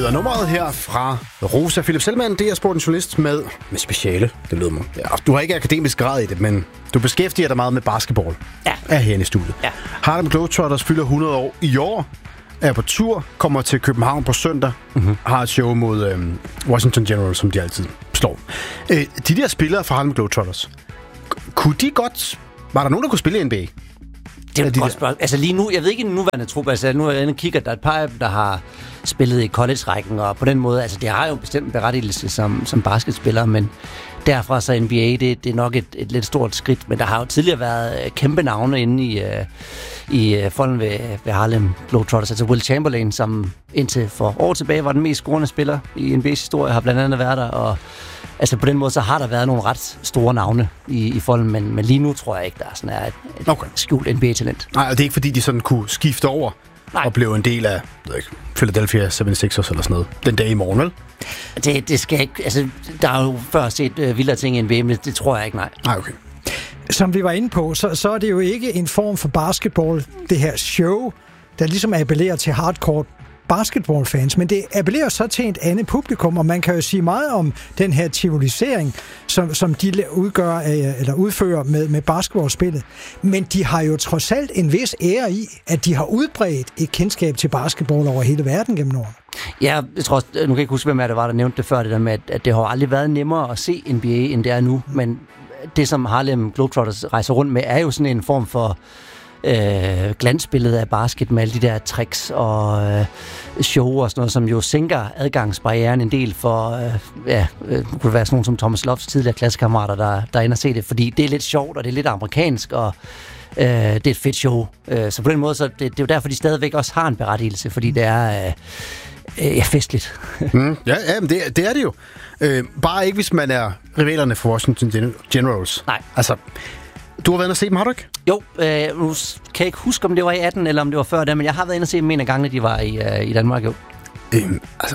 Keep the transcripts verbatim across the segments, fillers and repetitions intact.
hedder nummeret her fra Rosa. Philip Selman, det er sportens journalist med, med speciale. Det lyder mig. Ja, du har ikke akademisk grad i det, men du beskæftiger dig meget med basketball. Ja. Er herinde i studiet. Ja. Harlem Globetrotters fylder hundrede år i år. Er på tur, kommer til København på søndag. Mm-hmm. Har et show mod øhm, Washington Generals, som de altid slår. Øh, de der spillere fra Harlem Globetrotters, kunne de godt... Var der nogen, der kunne spille i N B A? Det er et godt spørgsmål. Altså lige nu, jeg ved ikke i den nuværende trup, altså nu er jeg inde og kigger, der er et par af dem, der har spillet i college-rækken, og på den måde, altså det har jo bestemt en berettigelse som, som basketspillere, men derfra så N B A, det, det er nok et, et lidt stort skridt, men der har jo tidligere været kæmpe navne inde i, uh, i uh, folden ved, ved Harlem Globetrotters, altså Will Chamberlain, som indtil for år tilbage var den mest scorende spiller i N B A's historie, har blandt andet været der, og altså på den måde, så har der været nogle ret store navne i, i folden, men, men lige nu tror jeg ikke, der er sådan er et, et okay. skjult N B A-talent. Nej, og det er ikke fordi, de sådan kunne skifte over Nej. og blive en del af ikke, Philadelphia seventy-sixers eller sådan noget den dag i morgen, vel? Det, det skal ikke... Altså, der er jo før set uh, vildere ting i N B A, men det tror jeg ikke, nej. Nej, okay. Som vi var inde på, så, så er det jo ikke en form for basketball, det her show, der ligesom appellerer til hardcore basketballfans, men det appellerer så til et andet publikum, og man kan jo sige meget om den her civilisering, som, som de udgør, eller udfører med, med basketballspillet. Men de har jo trods alt en vis ære i, at de har udbredt et kendskab til basketball over hele verden gennem årene. Ja, jeg tror, nu kan jeg ikke huske, hvem er det var, der nævnte det før, det der med, at det har aldrig været nemmere at se N B A, end det er nu, men det, som Harlem Globetrotters rejser rundt med, er jo sådan en form for Øh, glansbillede af basket med alle de der tricks og øh, show og sådan noget, som jo sænker adgangsbarrieren en del for, øh, ja, øh, kunne det være sådan nogen som Thomas Loves tidligere klassekammerater, der, der er inde og se det, fordi det er lidt sjovt, og det er lidt amerikansk, og øh, det er et fedt show. Øh, så på den måde, så det, det er jo derfor, de stadigvæk også har en berettigelse, fordi det er øh, øh, ja, festligt. mm, ja, ja, men det, det er det jo. Øh, bare ikke, hvis man er rivalerne for Washington Generals. Nej. Altså, du har været inde og se dem, har du ikke? Jo, øh, nu kan jeg ikke huske, om det var i atten, eller om det var før det, men jeg har været inde og se dem en af gangene, de var i, øh, i Danmark, jo. Øhm, altså,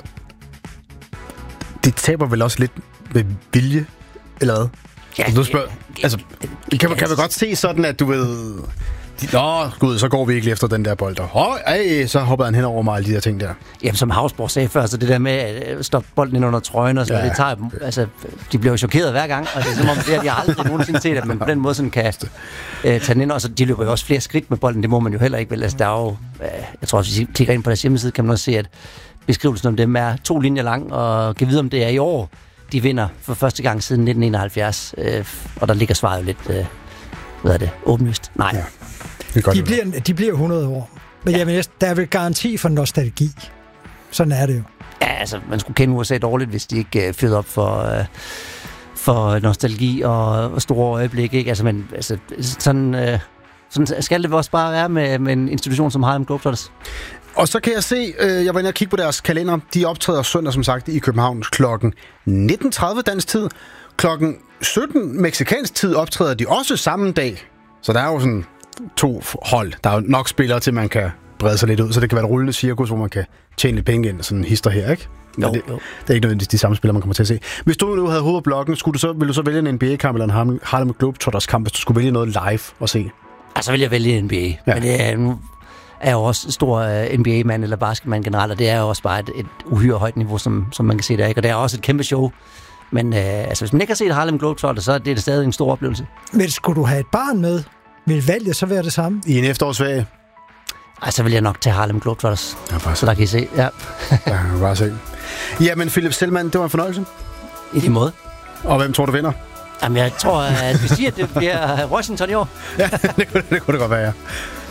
det taber vel også lidt med vilje, eller hvad? Ja, altså, du spørger, altså, kan man, kan man godt se sådan, at du ved... Nå, gud, så går vi ikke lige efter den der bold. Åh, ej, så hopper han hen over mig, alle de der ting der. Jamen, som Havsborg sagde før, så det der med at stoppe bolden ind under trøjen og sådan, ja, det tager dem, altså, de bliver jo chokeret hver gang, og det er som om, det har de aldrig nogensinde set, at man på den måde sådan kan øh, tage den ind, og så de løber jo også flere skridt med bolden, det må man jo heller ikke, vel, altså, der er jo, øh, jeg tror, hvis I klikker ind på deres hjemmeside, kan man også se, at beskrivelsen om dem er to linjer lang, og kan vide, om det er i år, de vinder for første gang siden nitten enoghalvfjerds, øh, og der ligger svaret jo lidt, øh, hvad er det, åbenlyst? Nej. Ja. De bliver, de bliver hundrede år. Men ja. Jamen, der er vel garanti for nostalgi. Sådan er det jo. Ja, altså, man skulle kende U S A dårligt, hvis de ikke uh, fyrede op for, uh, for nostalgi og store øjeblikke, ikke? Altså, men altså, sådan, uh, sådan skal det også bare være med, med en institution som Harlem Globetrotters. Og så kan jeg se, øh, jeg var inde og kigge på deres kalender. De optræder søndag, som sagt, i København klokken nitten tredive dansk tid. Klokken sytten mexicansk tid optræder de også samme dag. Så der er jo sådan to hold. Der er jo nok spillere til, man kan brede sig lidt ud, så det kan være et rullende cirkus, hvor man kan tjene lidt penge ind, sådan en hister her, ikke? Jo, det, jo. det er ikke nødvendigvis de samme spillere, man kommer til at se. Hvis du nu havde hovedet på bloggen, skulle du så, ville du så vælge en N B A-kamp eller en Harlem Globetrotters kamp, hvis du skulle vælge noget live at se? Altså, så vil jeg vælge N B A. Ja. Men det er, nu er jeg jo også stor uh, N B A-mand eller basketmand generelt, og det er jo også bare et, et uhyre højt niveau, som, som man kan se der, ikke? Og det er også et kæmpe show. Men uh, altså, hvis man ikke har set Harlem Globetrotters, så er det stadig en stor oplevelse. Men skulle du have et barn med, vil valget så være det samme? I en efterårsferie? Ej, så vil jeg nok tage Harlem Globetrotters. Ja, så der kan I se, ja. Ja, bare se. Jamen, Philip Selman, det var en fornøjelse. I lige måde. Og hvem tror du vinder? Jamen, jeg tror, at vi siger, at det bliver Washington i år. Ja, det kunne det, kunne det godt være, ja.